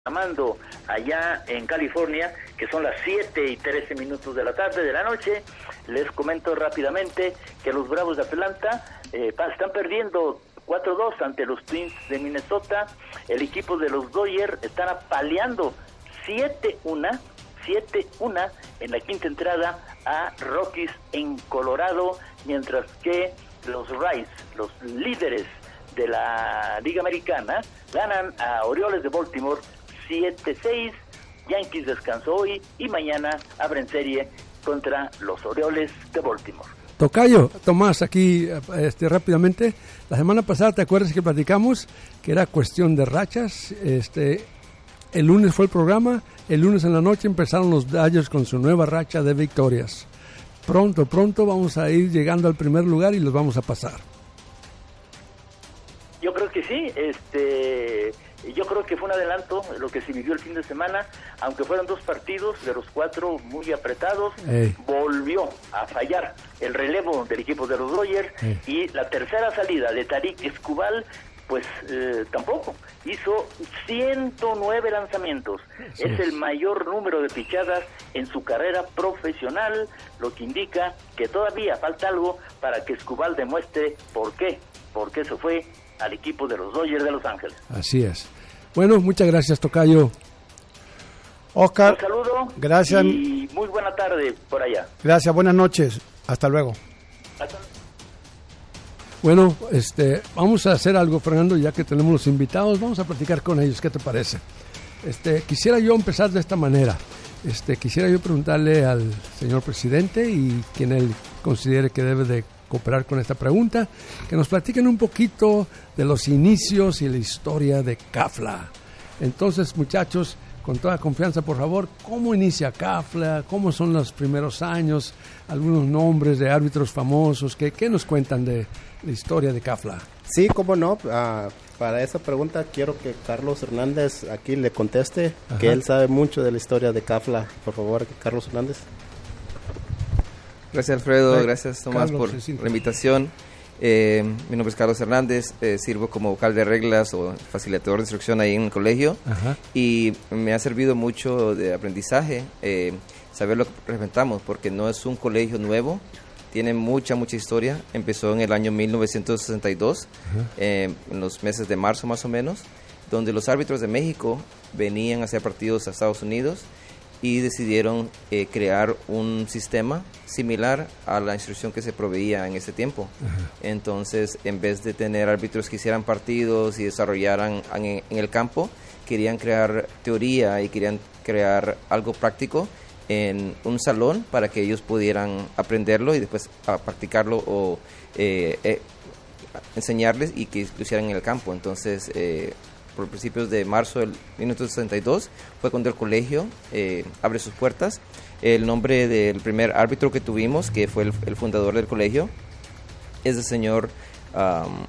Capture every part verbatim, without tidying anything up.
Llamando allá en California, que son las siete y trece minutos de la tarde de la noche. Les comento rápidamente que los Bravos de Atlanta eh, están perdiendo cuatro dos ante los Twins de Minnesota. El equipo de los Dodgers están apaleando siete uno en la quinta entrada a Rockies en Colorado, mientras que los Rays, los líderes de la Liga Americana, ganan a Orioles de Baltimore siete seis. Yankees descansó hoy y mañana abren serie contra los Orioles de Baltimore. Tocayo, Tomás, aquí este, rápidamente, la semana pasada, ¿te acuerdas que platicamos que era cuestión de rachas? Este, el lunes fue el programa, el lunes en la noche empezaron los Dodgers con su nueva racha de victorias. Pronto, pronto vamos a ir llegando al primer lugar y los vamos a pasar. Yo creo que sí, este... Yo creo que fue un adelanto lo que se vivió el fin de semana, aunque fueron dos partidos de los cuatro muy apretados. Ey. Volvió a fallar el relevo del equipo de los Dodgers. Ey. Y la tercera salida de Tarik Skubal, pues eh, tampoco. Hizo ciento nueve lanzamientos. Sí. Es el mayor número de pichadas en su carrera profesional, lo que indica que todavía falta algo para que Skubal demuestre por qué, por qué se fue al equipo de los Dodgers de Los Ángeles. Así es. Bueno, muchas gracias, Tocayo. Oscar, un saludo. Gracias. Y muy buena tarde por allá. Gracias, buenas noches. Hasta luego. Hasta... Bueno, este, vamos a hacer algo, Fernando, ya que tenemos los invitados, vamos a platicar con ellos. ¿Qué te parece? Este, quisiera yo empezar de esta manera. Este, quisiera yo preguntarle al señor presidente y quien él considere que debe de cooperar con esta pregunta, que nos platiquen un poquito de los inicios y la historia de CAFLA. Entonces, muchachos, con toda confianza, por favor, ¿cómo inicia CAFLA? ¿Cómo son los primeros años? Algunos nombres de árbitros famosos. ¿Qué, qué nos cuentan de la historia de CAFLA? Sí, cómo no. Uh, para esa pregunta quiero que Carlos Hernández aquí le conteste, Ajá. que él sabe mucho de la historia de CAFLA. Por favor, Carlos Hernández. Gracias, Alfredo. Sí, Gracias, Tomás, Carlos, por sí, sí. la invitación. Eh, mi nombre es Carlos Hernández. Eh, sirvo como vocal de reglas o facilitador de instrucción ahí en el colegio. Ajá. Y me ha servido mucho de aprendizaje eh, saber lo que representamos, porque no es un colegio nuevo. Tiene mucha, mucha historia. Empezó en el año mil novecientos sesenta y dos, eh, en los meses de marzo más o menos, donde los árbitros de México venían a hacer partidos a Estados Unidos y decidieron eh, crear un sistema similar a la instrucción que se proveía en ese tiempo. Ajá. Entonces, en vez de tener árbitros que hicieran partidos y desarrollaran en, en el campo, querían crear teoría y querían crear algo práctico en un salón para que ellos pudieran aprenderlo y después a practicarlo o eh, eh, enseñarles y que lo hicieran en el campo. Entonces, eh, por principios de marzo del mil novecientos sesenta y dos fue cuando el colegio eh, abre sus puertas. El nombre del primer árbitro que tuvimos, que fue el, el fundador del colegio, es el señor um,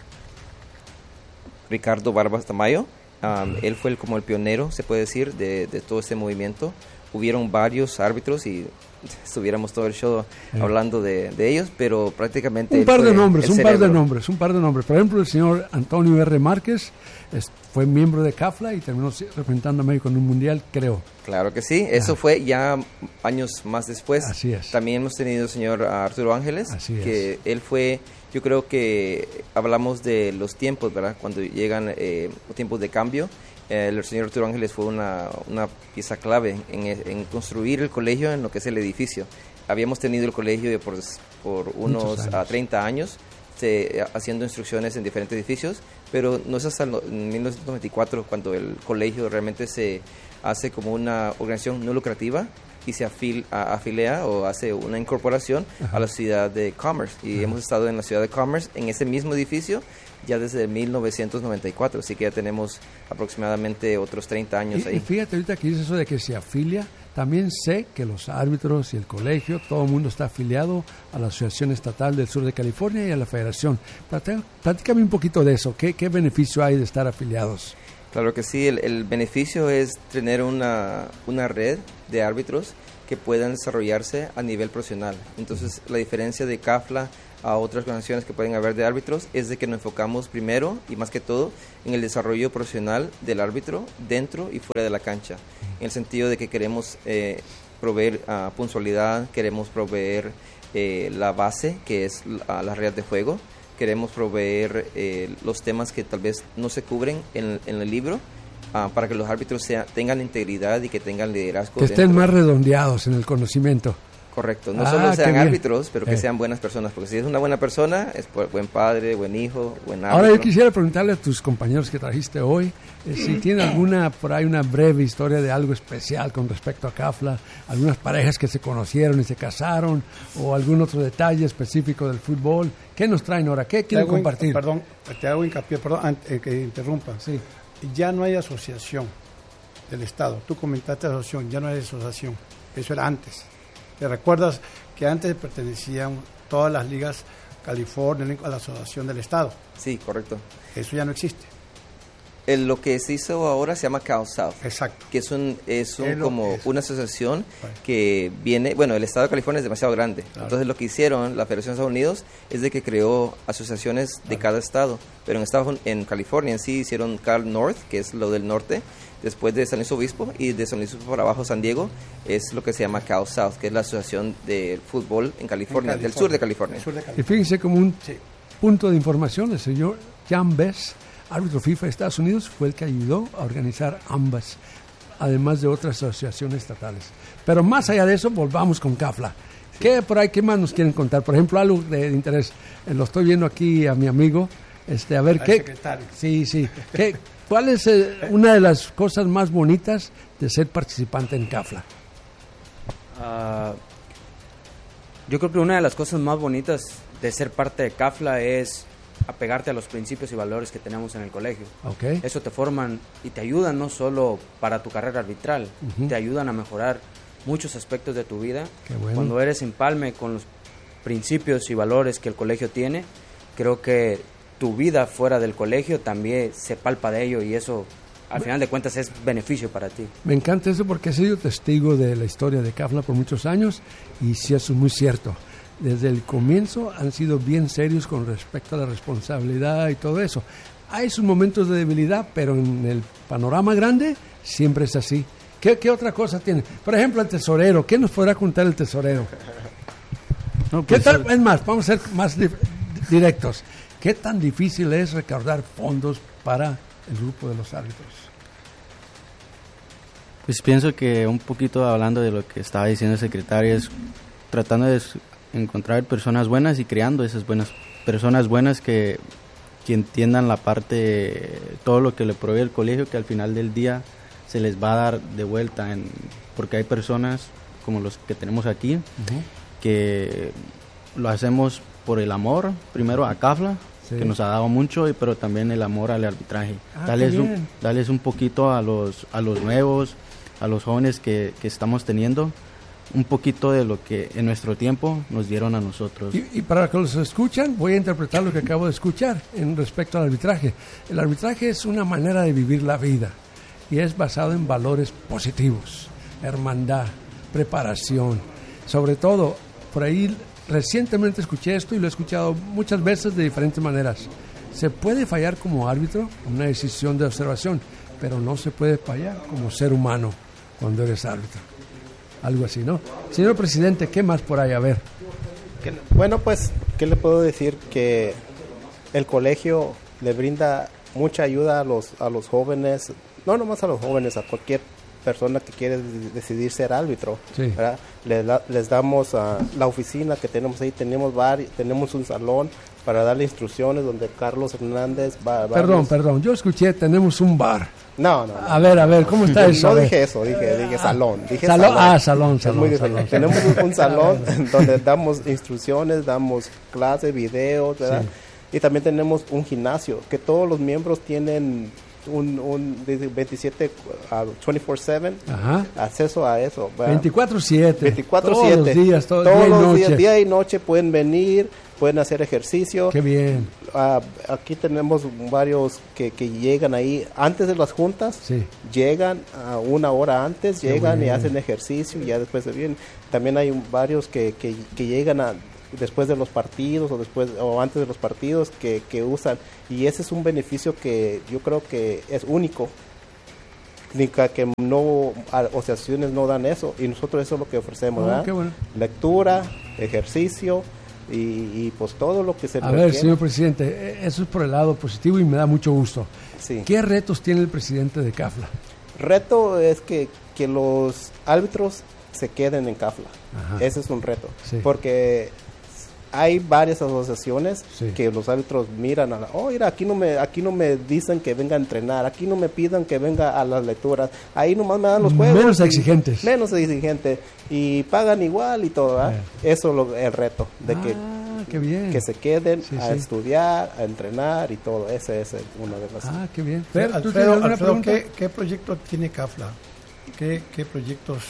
Ricardo Barbas Tamayo. Um, él fue el, como el pionero, se puede decir, de, de todo este movimiento. Hubieron varios árbitros y estuviéramos todo el show sí. hablando de, de ellos, pero prácticamente... Un par de nombres, un par de nombres, un par de nombres. Por ejemplo, el señor Antonio R. Márquez es, fue miembro de CAFLA y terminó representando a México en un mundial, creo. Claro que sí, eso ah. fue ya años más después. Así es. También hemos tenido al señor Arturo Ángeles, Así que es. él fue, yo creo que hablamos de los tiempos, ¿verdad? Cuando llegan eh, tiempos de cambio. El señor Arturo Ángeles fue una, una pieza clave en, en construir el colegio en lo que es el edificio. Habíamos tenido el colegio por, por unos años. treinta años, se, haciendo instrucciones en diferentes edificios, pero no es hasta el, en mil novecientos noventa y cuatro cuando el colegio realmente se hace como una organización no lucrativa y se afil, a, afilia o hace una incorporación Ajá. a la ciudad de Commerce. Y Ajá. hemos estado en la ciudad de Commerce, en ese mismo edificio, ya desde mil novecientos noventa y cuatro, así que ya tenemos aproximadamente otros treinta años y, ahí. Y fíjate ahorita que dice eso de que se afilia, también sé que los árbitros y el colegio, todo el mundo está afiliado a la Asociación Estatal del Sur de California y a la Federación. Platícame un poquito de eso, ¿qué, qué beneficio hay de estar afiliados? Claro que sí, el, el beneficio es tener una, una red de árbitros que puedan desarrollarse a nivel profesional. Entonces, la diferencia de CAFLA a otras organizaciones que pueden haber de árbitros es de que nos enfocamos primero y más que todo en el desarrollo profesional del árbitro dentro y fuera de la cancha, en el sentido de que queremos eh, proveer uh, puntualidad, queremos proveer eh, la base que es la, las reglas de juego, queremos proveer eh, los temas que tal vez no se cubren en, en el libro, uh, para que los árbitros sea, tengan integridad y que tengan liderazgo. Que estén dentro. Más redondeados en el conocimiento. Correcto, no ah, solo sean bien. árbitros, pero que eh. sean buenas personas, porque si es una buena persona, es buen padre, buen hijo, buen árbitro. Ahora yo quisiera preguntarle a tus compañeros que trajiste hoy, eh, si tienen alguna, por ahí una breve historia de algo especial con respecto a CAFLA, algunas parejas que se conocieron y se casaron, o algún otro detalle específico del fútbol. ¿Qué nos traen ahora? ¿Qué quieren compartir? Perdón, te hago hincapié, perdón, eh, que interrumpa. Sí. Ya no hay asociación del Estado. Tú comentaste asociación, ya no hay asociación. Eso era antes. ¿Te recuerdas que antes pertenecían todas las ligas California a la asociación del Estado? Sí, correcto. Eso ya no existe. El, lo que se hizo ahora se llama Cal South. Exacto. Que es un es un es como es. una asociación bueno. que viene, bueno, el estado de California es demasiado grande. Claro. Entonces lo que hicieron la Federación de Estados Unidos es de que creó asociaciones claro. de cada estado. Pero en Estados en California en sí hicieron Cal North, que es lo del norte, después de San Luis Obispo, y de San Luis Obispo para abajo San Diego es lo que se llama Cal South, que es la asociación de fútbol en California, en California. del sur de California. Sur de California. Y fíjense como un sí. punto de información, el señor Jan Bess, árbitro FIFA de Estados Unidos, fue el que ayudó a organizar ambas, además de otras asociaciones estatales. Pero más allá de eso, volvamos con CAFLA. Sí. ¿Qué por ahí, qué más nos quieren contar? Por ejemplo, algo de, de interés. Eh, lo estoy viendo aquí a mi amigo. Este, a ver Al qué. Secretario. Sí, sí. ¿Qué, ¿Cuál es eh, una de las cosas más bonitas de ser participante en CAFLA? Uh, yo creo que una de las cosas más bonitas de ser parte de CAFLA es apegarte a los principios y valores que tenemos en el colegio. Okay. Eso te forman y te ayudan no solo para tu carrera arbitral, uh-huh. te ayudan a mejorar muchos aspectos de tu vida. Qué bueno. Cuando eres empalme con los principios y valores que el colegio tiene, creo que tu vida fuera del colegio también se palpa de ello y eso al final de cuentas es beneficio para ti. Me encanta eso porque he sido testigo de la historia de CAFLA por muchos años y sí, eso es muy cierto. Desde el comienzo han sido bien serios con respecto a la responsabilidad y todo eso. Hay sus momentos de debilidad, pero en el panorama grande siempre es así. ¿Qué, qué otra cosa tiene? Por ejemplo, el tesorero. ¿Qué nos podrá contar el tesorero? No, pues, ¿Qué tal? Es más, vamos a ser más di- directos. ¿Qué tan difícil es recaudar fondos para el grupo de los árbitros? Pues pienso que un poquito hablando de lo que estaba diciendo el secretario, es tratando de encontrar personas buenas y creando esas buenas personas buenas que, que entiendan la parte, todo lo que le provee el colegio, que al final del día se les va a dar de vuelta, en, porque hay personas como los que tenemos aquí, uh-huh. que lo hacemos por el amor, primero a CAFLA, sí. que nos ha dado mucho, pero también el amor al arbitraje. Ah, darles, un, darles un poquito a los, a los nuevos, a los jóvenes que, que estamos teniendo, un poquito de lo que en nuestro tiempo nos dieron a nosotros. Y, y para que los escuchan, voy a interpretar lo que acabo de escuchar en respecto al arbitraje. El arbitraje es una manera de vivir la vida y es basado en valores positivos, hermandad, preparación. Sobre todo, por ahí recientemente escuché esto y lo he escuchado muchas veces de diferentes maneras. Se puede fallar como árbitro, una decisión de observación, pero no se puede fallar como ser humano cuando eres árbitro. Algo así, ¿no? Señor presidente, ¿qué más por ahí? A ver. Bueno, pues, ¿qué le puedo decir? Que el colegio le brinda mucha ayuda a los a los jóvenes, no nomás a los jóvenes, a cualquier persona que quiere decidir ser árbitro, sí. ¿verdad? Les, les damos a uh, la oficina que tenemos ahí, tenemos vari, tenemos un salón para darle instrucciones donde Carlos Hernández va, va Perdón, los... perdón, yo escuché, tenemos un bar. No, no, no. A ver, a ver, ¿cómo está eso? No dije eso, dije, dije salón. Dije salón. salón. Ah, salón, salón. Muy salón Tenemos un, un salón donde damos instrucciones, damos clases, videos, ¿verdad? Sí. Y también tenemos un gimnasio que todos los miembros tienen un, un veintisiete, uh, veinticuatro siete acceso a eso. veinticuatro siete veinticuatro siete Todos los días, todo, todos día y los noche. días, día y noche pueden venir, pueden hacer ejercicio. Qué bien. Uh, aquí tenemos varios que, que llegan ahí antes de las juntas, sí. llegan uh, una hora antes, Qué llegan bien. y hacen ejercicio y ya después se vienen. También hay varios que, que, que llegan a después de los partidos o después o antes de los partidos que, que usan, y ese es un beneficio que yo creo que es único, que no asociaciones no dan eso, y nosotros eso es lo que ofrecemos, ¿verdad? Oh, qué bueno. Lectura, ejercicio y, y pues todo lo que se a ver, señor presidente, eso es por el lado positivo y me da mucho gusto. Sí. ¿Qué retos tiene el presidente de CAFLA? Reto es que, que los árbitros se queden en CAFLA. Ajá. Ese es un reto, sí. Porque hay varias asociaciones, sí, que los árbitros miran a la, oh, mira, aquí no me aquí no me dicen que venga a entrenar, aquí no me pidan que venga a las lecturas, ahí nomás me dan los juegos. Menos exigentes. Menos exigentes y pagan igual y todo, ¿verdad? Yeah. Eso es lo, el reto, de ah, que, qué bien. que se queden sí, a sí. estudiar, a entrenar y todo. Ese es una de las... Ah, qué bien. Fer, ¿tú Alfredo, Alfredo ¿qué, ¿qué proyecto tiene CAFLA? ¿Qué, qué proyectos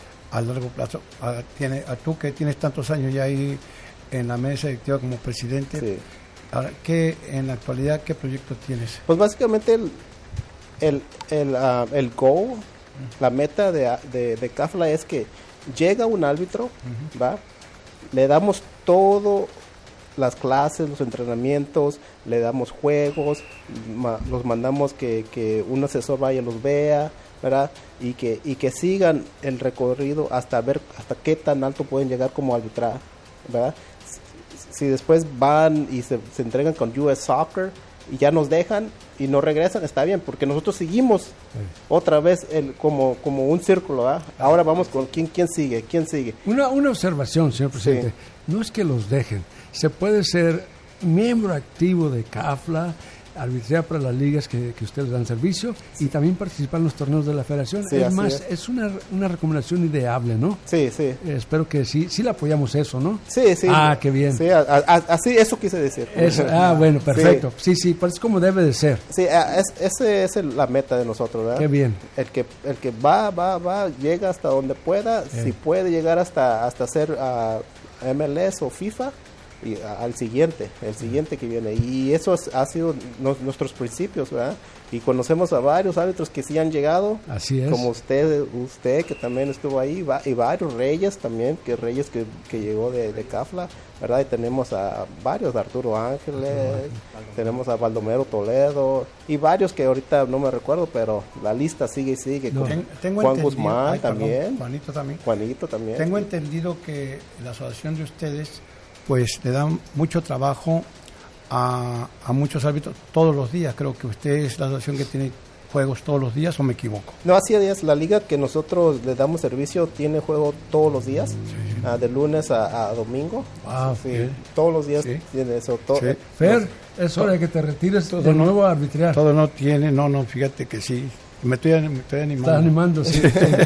a largo plazo a, tiene? A tú que tienes tantos años ya ahí en la mesa directiva como presidente, sí. Ahora, ¿qué, en la actualidad, qué proyectos tienes? Pues básicamente el el el, uh, el goal, uh-huh. la meta de, de, de CAFLA es que llega un árbitro, uh-huh. ¿va? Le damos todo, las clases, los entrenamientos, le damos juegos, ma, los mandamos que, que un asesor vaya y los vea, ¿verdad? Y que y que sigan el recorrido hasta ver hasta qué tan alto pueden llegar como arbitrar, ¿verdad? Si después van y se, se entregan con U S Soccer y ya nos dejan y no regresan, está bien, porque nosotros seguimos sí. otra vez el, como, como un círculo, ¿verdad? Ahora vamos con quién quién sigue, quién sigue. Una, una observación, señor presidente, sí. No es que los dejen, se puede ser miembro activo de CAFLA, arbitrar para las ligas que, que ustedes dan servicio, sí, y también participar en los torneos de la federación. Sí, es más, es, es una, una recomendación ideable, ¿no? Sí, sí. Eh, espero que sí, sí le apoyamos eso, ¿no? Sí, sí. Ah, qué bien. Sí, a, a, así, eso quise decir. Es, ah, bueno, perfecto. Sí, sí, sí, pues es como debe de ser. Sí, es, esa es el, la meta de nosotros, ¿verdad? Qué bien. El que, el que va, va, va, llega hasta donde pueda, eh. si puede llegar hasta, hasta hacer uh, M L S o FIFA, y al siguiente, el siguiente que viene, y eso es, ha sido no, nuestros principios, ¿verdad? Y conocemos a varios árbitros que sí han llegado, así es, como usted, usted que también estuvo ahí, va, y varios Reyes también, que Reyes que, que llegó de, de CAFLA, ¿verdad? Y tenemos a varios, Arturo Ángeles, uh-huh. tenemos a Baldomero Toledo, y varios que ahorita no me recuerdo, pero la lista sigue y sigue, no. Ten, tengo Juan Guzmán ay, también, perdón, Juanito también, Juanito también. Tengo entendido que la asociación de ustedes pues le dan mucho trabajo a, a muchos árbitros todos los días. Creo que usted es la asociación que tiene juegos todos los días, ¿o me equivoco? No, así es. La liga que nosotros le damos servicio tiene juego todos los días, sí. uh, de lunes a, a domingo. Wow, sí, sí. Todos los días sí. tiene eso. To- sí. Fer, es hora de que te retires todo de no, nuevo a arbitrar. Todo no tiene, no, no, fíjate que sí. Me estoy, me estoy animando. Está animando, sí.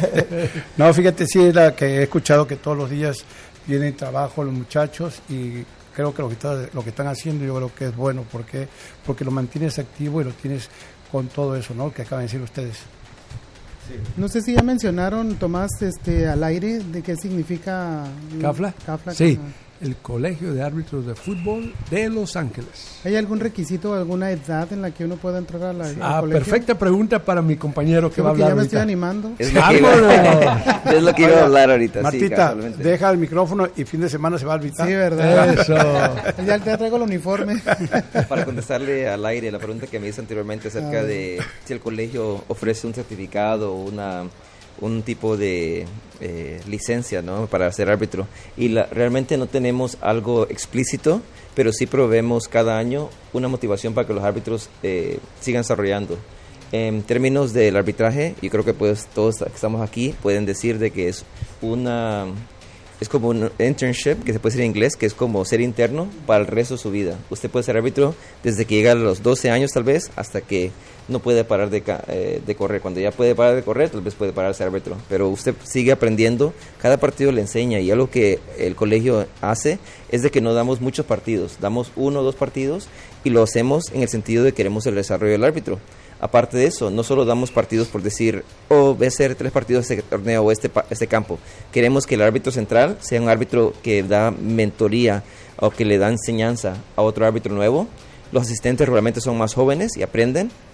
No, fíjate, sí, es la que he escuchado que todos los días vienen trabajo los muchachos, y creo que lo que, está, lo que están haciendo yo creo que es bueno, porque porque lo mantienes activo y lo tienes con todo eso, ¿no? Que acaban de decir ustedes. Sí. No sé si ya mencionaron, Tomás, este, al aire, de qué significa CAFLA. CAFLA sí, CAFLA. El Colegio de Árbitros de Fútbol de Los Ángeles. ¿Hay algún requisito, alguna edad en la que uno pueda entrar a la, sí. al ah, colegio? Perfecta pregunta para mi compañero que sí, va a hablar ya me ahorita. Estoy animando. Es lo que iba, es lo que iba a hablar ahorita. Martita, sí, deja el micrófono y fin de semana se va a arbitrar. Sí, verdad. Eso. Ya te traigo el uniforme. Para contestarle al aire la pregunta que me hizo anteriormente acerca ah. de si el colegio ofrece un certificado o una... un tipo de eh, licencia, ¿no?, para ser árbitro, y la, realmente no tenemos algo explícito, pero sí proveemos cada año una motivación para que los árbitros eh, sigan desarrollando. En términos del arbitraje, yo creo que pues todos que estamos aquí pueden decir de que es una es como un internship, que se puede decir en inglés, que es como ser interno para el resto de su vida. Usted puede ser árbitro desde que llega a los doce años tal vez hasta que no puede parar de, eh, de correr. Cuando ya puede parar de correr, tal vez puede parar de ser árbitro. Pero usted sigue aprendiendo, cada partido le enseña, y algo que el colegio hace es de que no damos muchos partidos, damos uno o dos partidos, y lo hacemos en el sentido de que queremos el desarrollo del árbitro. Aparte de eso, no solo damos partidos por decir, oh, voy a hacer tres partidos de este torneo o este, este campo. Queremos que el árbitro central sea un árbitro que da mentoría o que le da enseñanza a otro árbitro nuevo. Los asistentes regularmente son más jóvenes y aprenden.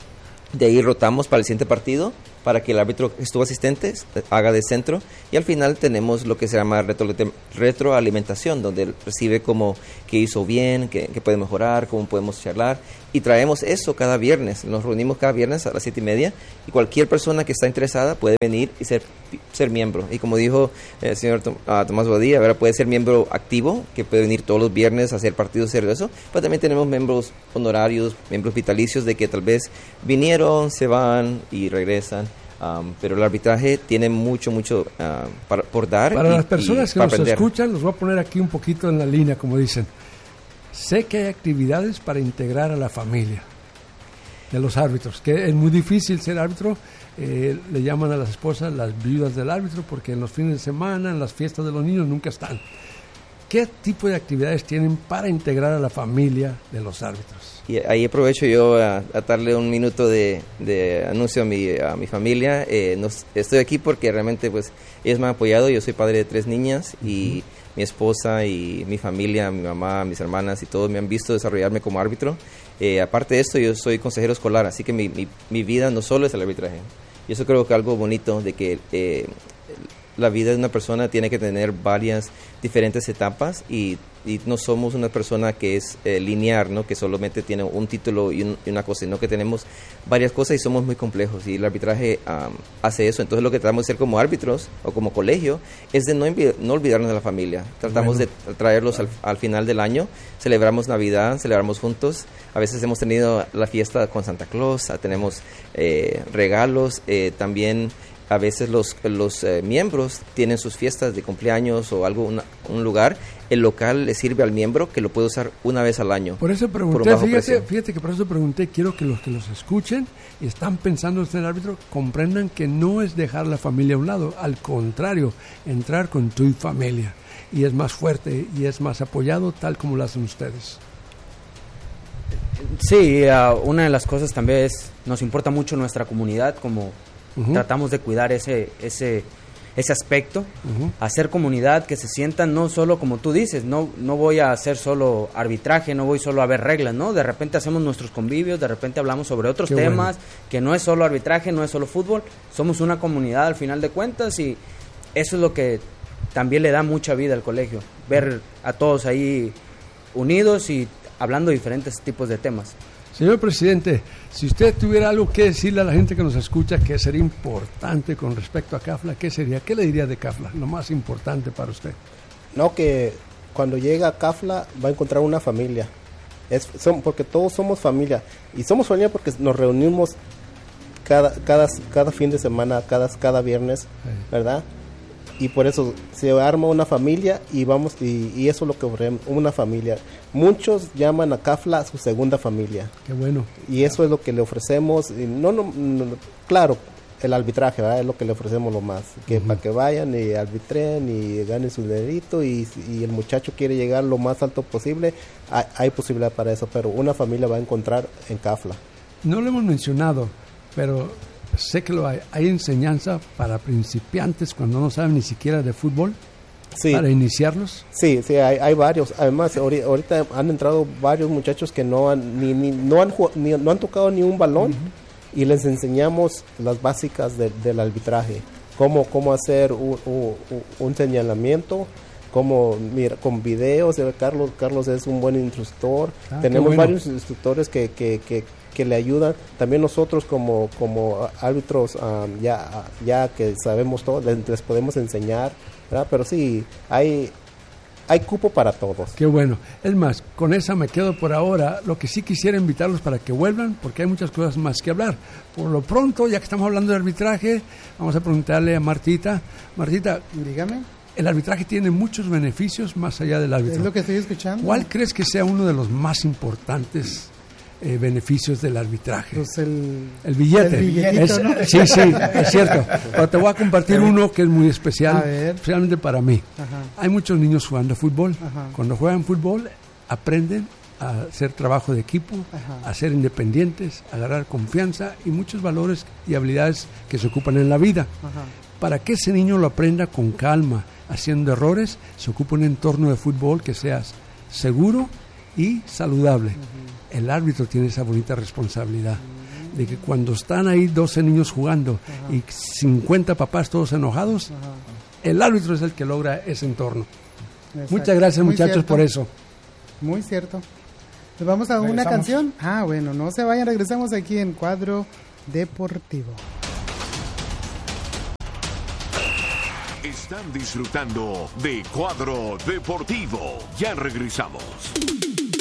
De ahí rotamos para el siguiente partido, para que el árbitro que estuvo asistente haga de centro, y al final tenemos lo que se llama retro, retroalimentación, donde él recibe como qué hizo bien, qué, qué puede mejorar, cómo podemos charlar, y traemos eso cada viernes. Nos reunimos cada viernes a las siete y media, y cualquier persona que está interesada puede venir y ser, ser miembro. Y como dijo el señor Tom, uh, Tomás Bodía, ahora puede ser miembro activo, que puede venir todos los viernes a hacer partidos, hacer eso, pero también tenemos miembros honorarios, miembros vitalicios, de que tal vez vinieron, se van y regresan. Um, pero el arbitraje tiene mucho, mucho uh, para, por dar. Para y, las personas que nos aprender. escuchan, los voy a poner aquí un poquito en la línea, como dicen. Sé que hay actividades para integrar a la familia de los árbitros, que es muy difícil ser árbitro. Eh, le llaman a las esposas las viudas del árbitro, porque en los fines de semana, en las fiestas de los niños, nunca están. ¿Qué tipo de actividades tienen para integrar a la familia de los árbitros? Y ahí aprovecho yo a, a darle un minuto de, de anuncio a mi, a mi familia. Eh, nos, estoy aquí porque realmente pues ellos me han apoyado. Yo soy padre de tres niñas y uh-huh. mi esposa y mi familia, mi mamá, mis hermanas y todos me han visto desarrollarme como árbitro. Eh, aparte de esto, yo soy consejero escolar, así que mi, mi, mi vida no solo es el arbitraje. Y eso creo que es algo bonito de que eh, la vida de una persona tiene que tener varias diferentes etapas y, y no somos una persona que es eh, lineal, ¿no? Que solamente tiene un título y, un, y una cosa, sino que tenemos varias cosas y somos muy complejos y el arbitraje um, hace eso. Entonces lo que tratamos de hacer como árbitros o como colegio es de no, envi- no olvidarnos de la familia. Tratamos bueno. de traerlos al, al final del año, celebramos Navidad, celebramos juntos. A veces hemos tenido la fiesta con Santa Claus, tenemos eh, regalos, eh, también a veces los, los eh, miembros tienen sus fiestas de cumpleaños o algo, una, un lugar. El local le sirve al miembro que lo puede usar una vez al año. Por eso pregunté, por fíjate, fíjate que por eso pregunté, quiero que los que los escuchen y están pensando en ser árbitro comprendan que no es dejar la familia a un lado, al contrario, entrar con tu familia y es más fuerte y es más apoyado tal como lo hacen ustedes. Sí, uh, una de las cosas también es, nos importa mucho nuestra comunidad, como uh-huh. tratamos de cuidar ese ese ese aspecto, uh-huh. hacer comunidad, que se sientan no solo como tú dices, no no voy a hacer solo arbitraje, no voy solo a ver reglas, ¿no? De repente hacemos nuestros convivios, de repente hablamos sobre otros Qué temas, bueno. que no es solo arbitraje, no es solo fútbol, somos una comunidad al final de cuentas y eso es lo que también le da mucha vida al colegio, ver a todos ahí unidos y hablando de diferentes tipos de temas. Señor presidente, si usted tuviera algo que decirle a la gente que nos escucha que sería importante con respecto a CAFLA, ¿qué sería? ¿Qué le diría de CAFLA? Lo más importante para usted. No, que cuando llega a CAFLA va a encontrar una familia. Es, son, porque todos somos familia. Y somos familia porque nos reunimos cada, cada, cada fin de semana, cada, cada viernes, sí. ¿verdad? Y por eso se arma una familia y vamos y, y eso es lo que ofrecemos, una familia. Muchos llaman a CAFLA su segunda familia. Qué bueno. Y eso es lo que le ofrecemos. Y no, no, no, claro, el arbitraje, ¿verdad? Es lo que le ofrecemos lo más. Que uh-huh. para que vayan y arbitren y ganen su dinerito y, y el muchacho quiere llegar lo más alto posible, hay, hay posibilidad para eso. Pero una familia va a encontrar en CAFLA. No lo hemos mencionado, pero sé que lo hay. ¿Hay enseñanza para principiantes cuando no saben ni siquiera de fútbol? Sí. ¿Para iniciarlos? Sí, sí, hay, hay varios. Además, ahorita han entrado varios muchachos que no han ni, ni no han ni, no han tocado ni un balón uh-huh. y les enseñamos las básicas de, del arbitraje, cómo cómo hacer un, un, un señalamiento, cómo mira con videos. Carlos Carlos es un buen instructor. Ah, Tenemos bueno. varios instructores que que, que que le ayudan. También nosotros como como árbitros um, ya ya que sabemos todo, les, les podemos enseñar, ¿verdad? Pero sí, hay hay cupo para todos. Qué bueno. Es más, con esa me quedo por ahora. Lo que sí quisiera invitarlos para que vuelvan, porque hay muchas cosas más que hablar. Por lo pronto, ya que estamos hablando de arbitraje, vamos a preguntarle a Martita. Martita, dígame. El arbitraje tiene muchos beneficios más allá del árbitro. Es lo que estoy escuchando. ¿Cuál crees que sea uno de los más importantes Eh, beneficios del arbitraje? Pues el, el billete. El es, ¿no? Sí, sí, es cierto. Pero te voy a compartir uno que es muy especial, especialmente para mí. Ajá. Hay muchos niños jugando fútbol. Ajá. Cuando juegan fútbol, aprenden a hacer trabajo de equipo, Ajá. a ser independientes, a agarrar confianza y muchos valores y habilidades que se ocupan en la vida. Ajá. Para que ese niño lo aprenda con calma, haciendo errores, se ocupa un entorno de fútbol que sea seguro y saludable. Uh-huh. El árbitro tiene esa bonita responsabilidad. de que cuando están ahí doce niños jugando Ajá. y cincuenta papás todos enojados, Ajá. el árbitro es el que logra ese entorno. Exacto. Muchas gracias, Muy muchachos, cierto. por eso. Muy cierto. ¿Nos vamos a una canción? Ah, bueno, no se vayan, regresamos aquí en Cuadro Deportivo. Están disfrutando de Cuadro Deportivo. Ya regresamos.